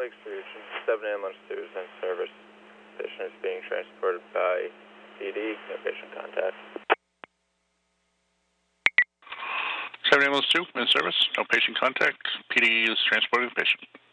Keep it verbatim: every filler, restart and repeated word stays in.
Lakes Region, seven ambulance two is in service. Patient is being transported by P D, no patient contact. seven ambulance two in service, no patient contact. P D is transporting the patient.